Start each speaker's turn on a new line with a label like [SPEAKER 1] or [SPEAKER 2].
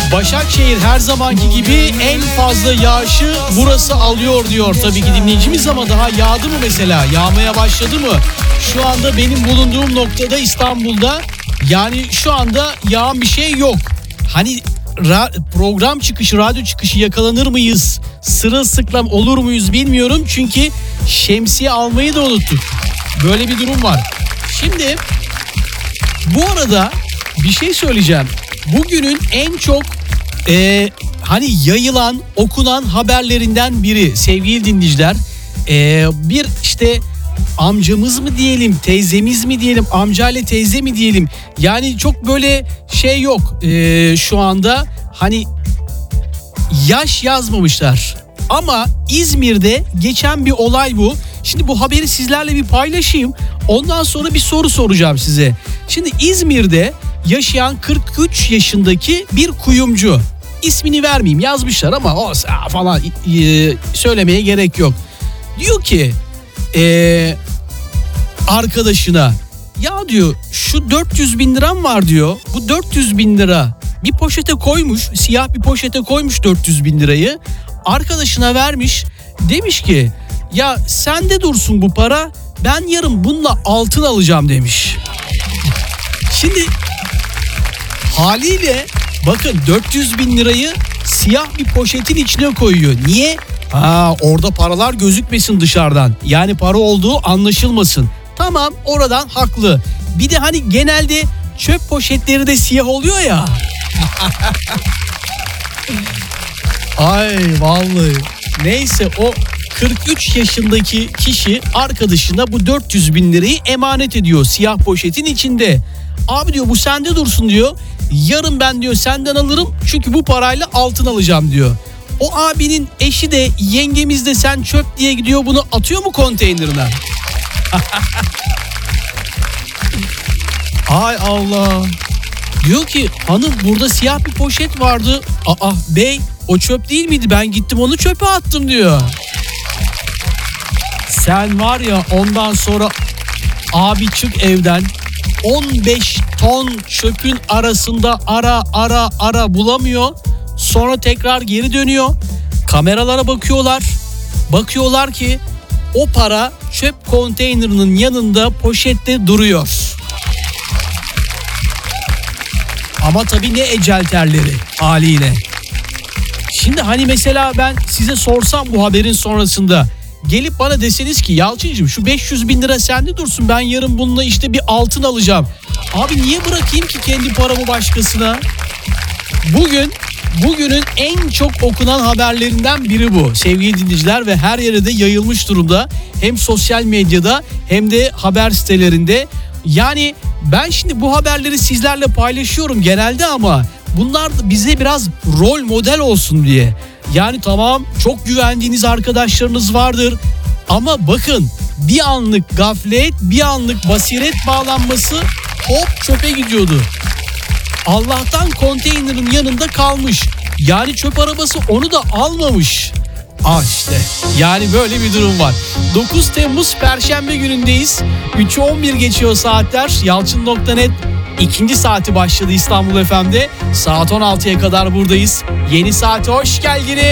[SPEAKER 1] Başakşehir her zamanki gibi en fazla yağışı burası alıyor diyor tabii ki dinleyicimiz, ama daha yağdı mı mesela? Yağmaya başladı mı? Şu anda benim bulunduğum noktada İstanbul'da yani şu anda yağan bir şey yok. Hani program çıkışı, radyo çıkışı yakalanır mıyız? Sırılsıklam olur muyuz bilmiyorum. Çünkü şemsiye almayı da unuttuk. Böyle bir durum var. Şimdi bu arada bir şey söyleyeceğim. Bugünün en çok hani yayılan, okunan haberlerinden biri sevgili dinleyiciler. Bir işte amcamız mı diyelim, teyzemiz mi diyelim, amcayla teyze mi diyelim. Yani çok böyle şey yok şu anda, hani yaş yazmamışlar. Ama İzmir'de geçen bir olay bu. Şimdi bu haberi sizlerle bir paylaşayım. Ondan sonra bir soru soracağım size. Şimdi İzmir'de yaşayan 43 yaşındaki bir kuyumcu. İsmini vermeyeyim, yazmışlar ama o falan söylemeye gerek yok. Diyor ki arkadaşına, ya diyor şu 400 bin liram var diyor. Bu 400 bin lira bir poşete koymuş, siyah bir poşete koymuş 400 bin lirayı. Arkadaşına vermiş, demiş ki ya sende dursun bu para, ben yarın bununla altın alacağım demiş. Şimdi haliyle bakın 400 bin lirayı siyah bir poşetin içine koyuyor. Niye? Orada paralar gözükmesin dışarıdan. Yani para olduğu anlaşılmasın. Tamam, oradan haklı. Bir de hani genelde çöp poşetleri de siyah oluyor ya. Ay vallahi. Neyse, o 43 yaşındaki kişi arkadaşına bu 400 bin lirayı emanet ediyor siyah poşetin içinde. Abi diyor bu sende dursun diyor. Yarın ben diyor senden alırım çünkü bu parayla altın alacağım diyor. O abinin eşi de yengemiz de sen çöp diye gidiyor, bunu atıyor mu konteynerine? Ay Allah. Diyor ki hanım burada siyah bir poşet vardı. Bey o çöp değil miydi? Ben gittim onu çöpe attım diyor. Sen var ya, ondan sonra abi çık evden, 15 ton çöpün arasında ara bulamıyor. Sonra tekrar geri dönüyor. Kameralara bakıyorlar. Bakıyorlar ki o para çöp konteynerinin yanında poşette duruyor. Ama tabii ne ecel terleri haliyle. Şimdi hani mesela ben size sorsam bu haberin sonrasında, gelip bana deseniz ki Yalçıncığım şu 500 bin lira sende dursun, ben yarın bununla işte bir altın alacağım. Abi niye bırakayım ki kendi paramı başkasına? Bugünün en çok okunan haberlerinden biri bu sevgili dinleyiciler ve her yere de yayılmış durumda. Hem sosyal medyada hem de haber sitelerinde. Yani ben şimdi bu haberleri sizlerle paylaşıyorum genelde ama bunlar da bize biraz rol model olsun diye. Yani tamam, çok güvendiğiniz arkadaşlarınız vardır ama bakın bir anlık gaflet, bir anlık basiret bağlanması hop çöpe gidiyordu. Allah'tan konteynerin yanında kalmış. Yani çöp arabası onu da almamış. İşte yani böyle bir durum var. 9 Temmuz Perşembe günündeyiz. 3'ü 11 geçiyor saatler. Yalçın.net ikinci saati başladı İstanbul FM'de. Saat 16'ya kadar buradayız. Yeni saate hoş geldiniz.